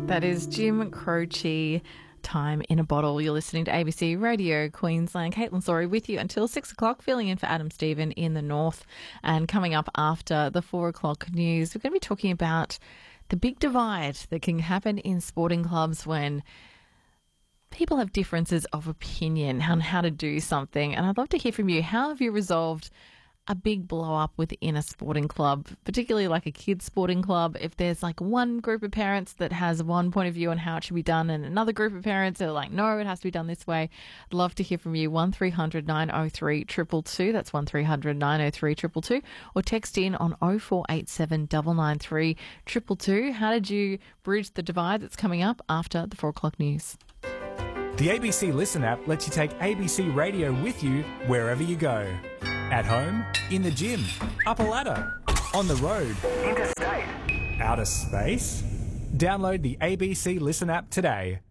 That is Jim Croce, Time in a Bottle. You're listening to ABC Radio Queensland. Caitlin Sorry with you until 6 o'clock, filling in for Adam Stephen in the north. And coming up after the 4 o'clock news, we're going to be talking about the big divide that can happen in sporting clubs when people have differences of opinion on how to do something. And I'd love to hear from you. How have you resolved a big blow up within a sporting club, particularly like a kids sporting club? If there's like one group of parents that has one point of view on how it should be done and another group of parents are like, no, it has to be done this way. I'd love to hear from you. 1300 903 222. That's 1300 903 222. Or text in on 0487 993 222. How did you bridge the divide that's coming up after the 4 o'clock news? The ABC Listen app lets you take ABC Radio with you wherever you go. At home, in the gym, up a ladder, on the road, interstate, outer space. Download the ABC Listen app today.